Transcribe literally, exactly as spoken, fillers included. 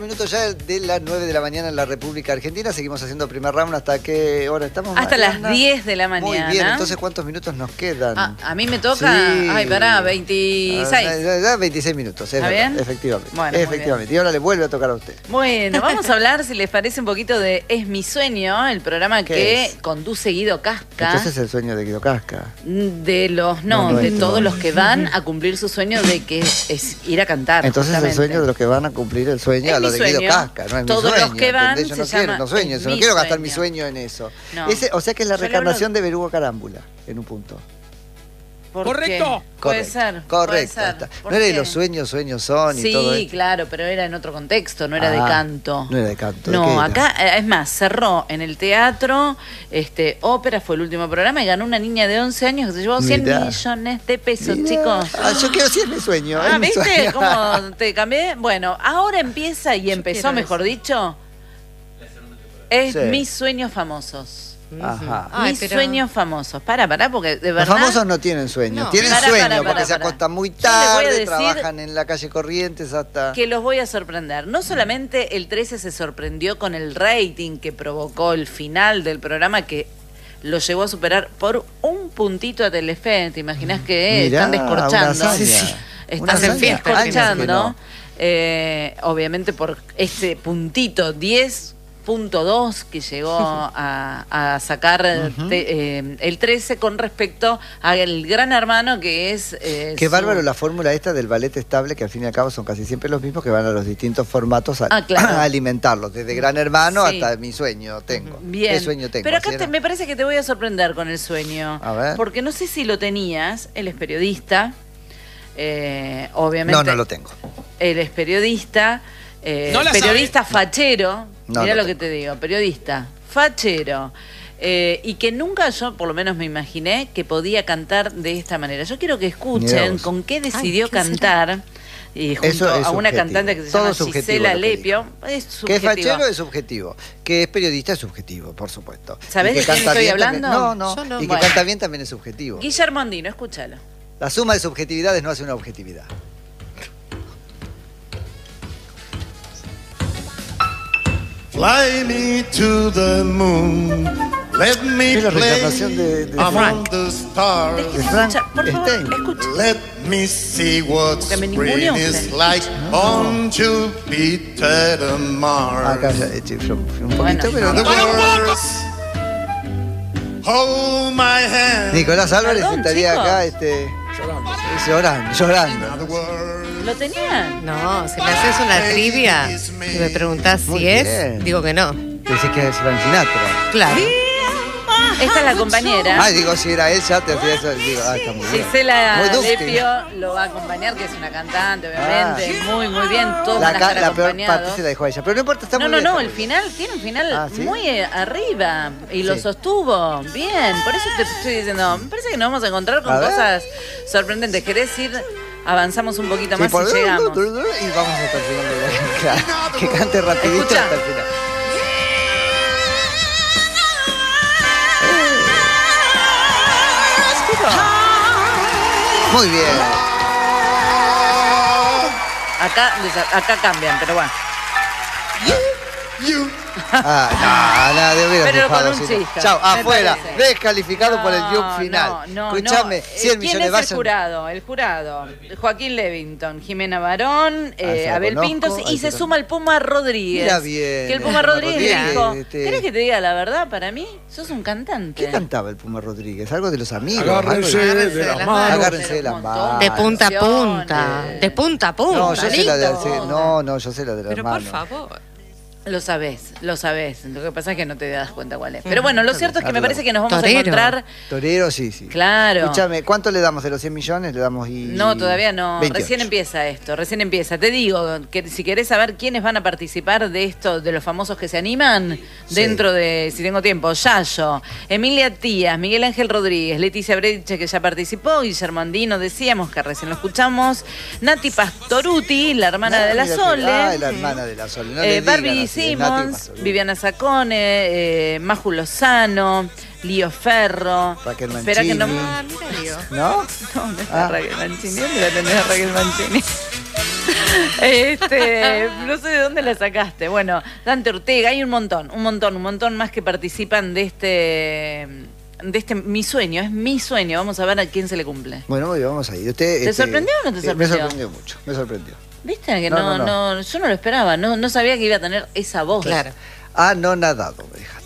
Minutos ya de las nueve de la mañana en la República Argentina. Seguimos haciendo primer round. ¿Hasta qué hora estamos? Hasta Mariana? las diez de la mañana. Muy bien, entonces ¿cuántos minutos nos quedan? Ah, a mí me toca, sí. ay, pará, veintiséis. Ah, veintiséis minutos, es ¿Está verdad, bien? efectivamente. Bueno, efectivamente. Y ahora le vuelve a tocar a usted. Bueno, vamos a hablar, si les parece, un poquito de Es mi sueño, el programa que es? conduce Guido Casca. Entonces es el sueño de Guido Casca. De los, no, No, no de es, todos no. los que van a cumplir su sueño de que es ir a cantar. Entonces es el justamente. sueño de los que van a cumplir el sueño Es a lo mi de Guido sueño. Casca. No es Todos mi los sueño, que van ¿entendés? Yo no se quiero, llama no sueño Es eso, no mi quiero gastar sueño. mi sueño en eso. No. Ese, o sea que es la Yo le reencarnación de Berugo Carámbula, en un punto. ¿Por Correcto. qué? Puede Correcto, ser. Correcto. puede ser. Está. ¿Por No era de qué? los sueños, sueños son y Sí, todo esto. claro, pero era en otro contexto, no era de Ah, canto. No era de canto. ¿de qué No, era? acá, eh, es más, cerró en el teatro, este, ópera fue el último programa y ganó una niña de once años que se llevó cien Mirá. millones de pesos, Mirá. chicos. Ah, yo quiero decir mi sueño. Ah, es mi ¿viste sueño. cómo te cambié? Bueno, ahora empieza y empezó, quiero mejor eso. dicho, es Sí. Mis Sueños Famosos. Ajá. Ay, Mis pero- Sueños Famosos. Para, para, porque de Los verdad... famosos no tienen sueño. No. Tienen Pará, sueño pará, porque pará, se pará. acuestan muy Yo les voy a tarde, decir- trabajan en la calle Corrientes hasta... que los voy a sorprender. No solamente el trece se sorprendió con el rating que provocó el final del programa, que lo llevó a superar por un puntito a Telefe. ¿Te imaginas que Mirá, están descorchando? una hazaña. Sí, sí. Una Están hazaña. descorchando. Años que no. Eh, obviamente por este puntito diez punto dos que llegó a, a sacar Ujú. te- eh, el trece con respecto al Gran Hermano que es... eh, Qué su- bárbaro la fórmula esta del ballet estable, que al fin y al cabo son casi siempre los mismos que van a los distintos formatos a, Ah, claro. a alimentarlos, desde Gran Hermano Sí. hasta mi sueño tengo. Bien. ¿Qué sueño tengo? Pero acá ¿Sí te- era? me parece que te voy a sorprender con el sueño. A ver. Porque no sé si lo tenías, él es periodista, eh, obviamente. No, no lo tengo. Él es periodista, eh, No la periodista fachero, No mira lo lo que te digo, periodista, fachero. eh, y que nunca yo, por lo menos me imaginé, que podía cantar de esta manera. Yo quiero que Mirá escuchen vos. con qué decidió Ay, ¿qué será? cantar. Y junto Eso es a una subjetivo. cantante que se Todo llama subjetivo Gisela lo que Lepio. Es Que es subjetivo. fachero es subjetivo. Que es periodista es subjetivo, por supuesto. ¿Sabés Y que de quién canta estoy bien también- hablando? No, no. Yo no. Y que Bueno. canta bien también es subjetivo. Guillermo Andino, escúchalo. La suma de subjetividades no hace una objetividad. Fly me to the moon, let me Es la play reencarnación de- de among Frank. the stars. De Frank Escucha, por favor, Stein. escucha. Let me see what Que me spring ningunee is usted. like on Jupiter and Mars. Acá ya, eh, fue un poquito, Bueno. pero... The words, hold my hand. Nicolás Álvarez Perdón, estaría chicos. acá este, llorando, llorando. The words, ¿Lo tenían? No, si me haces una trivia y me preguntás Muy si es, bien. digo que no. Decís que es Frank Sinatra. Claro. Esta es la compañera. Ay, digo, si era él, ya te hacía eso. Digo, ah, está muy bien. Gisela Muy dúctil. Lepio lo va a acompañar, que es una cantante, obviamente. Muy, muy bien. Todos La, van a ca- estar la peor acompañados. parte se la dejó a ella. Pero no importa, está No, muy no, bien. no, está el muy bien. final tiene un final Ah, ¿sí? muy eh, arriba y lo Sí. sostuvo. Bien, por eso te estoy diciendo, me parece que nos vamos a encontrar con A ver. cosas sorprendentes. ¿Querés ir? Avanzamos un poquito Sí, más por- y llegamos. Y vamos hasta el final. de la- Que cante rapidito Escucha. hasta el final. Muy bien. Acá, desa- acá cambian, pero bueno. you. Ah, no, no, de hubieras Pero dejado con un así, no. chiste, Chao, me afuera. parece. Descalificado por el No, yuk final. No, no, Escuchame, no. cien Eh, millones ¿Quién es vayan. el jurado? El jurado. Joaquín Levington, Jimena Barón, eh, Ah, se la Abel conozco, Pintos ahí y se se suma el Puma Rodríguez. Mira bien, Que el Puma el Puma Rodríguez Rodríguez, dijo, este- ¿querés que te diga la verdad? Para mí, sos un cantante. ¿Qué cantaba el Puma Rodríguez? ¿Algo de los amigos? Agárrense algo de de... las manos. manos. Agárrense de las Un montón. manos. De punta a canciones. punta. De punta a punta. No, yo sé la de... listo. sí, no, no, yo sé la de las Pero por manos. favor. Lo sabés, lo sabés. Lo que pasa es que no te das cuenta cuál es. Pero bueno, lo cierto es que me Arregla. parece que nos vamos Torero. a encontrar... Torero, sí, sí. Claro. Escúchame, ¿cuánto le damos de los cien millones? Le damos y... No, todavía no. veintiocho. Recién empieza esto, recién empieza. Te digo que si querés saber quiénes van a participar de esto, de los famosos que se animan, Sí. dentro de, si tengo tiempo, Yayo, Emilia Tías, Miguel Ángel Rodríguez, Leticia Breche, que ya participó, Guillermo Andino, decíamos que recién lo escuchamos, Nati Pastoruti, la hermana Ah, de la mira que- Sole, Ah, la hermana de la Sole. No le eh, digan Barbie así, es Nati Simmons, Pastoruti. Viviana Sacone, eh, Maju Lozano, Lío Ferro. Raquel Espera que no. Mancini. Ah, mira, digo. ¿No? ¿Dónde está Ah. Raquel Mancini? ¿Dónde la tenés a Raquel Mancini? Este, no sé de dónde la sacaste. Bueno, Dante Ortega, hay un montón, un montón, un montón más que participan de este, de este mi sueño, es mi sueño. Vamos a ver a quién se le cumple. Bueno, muy bien, vamos a ir. ¿Usted, ¿Te este, sorprendió o no te eh, sorprendió? Me sorprendió mucho, me sorprendió. ¿Viste? Que No, no, no, no, no. yo no lo esperaba, no, no sabía que iba a tener esa voz. Claro. Ah, no nadado, me deja.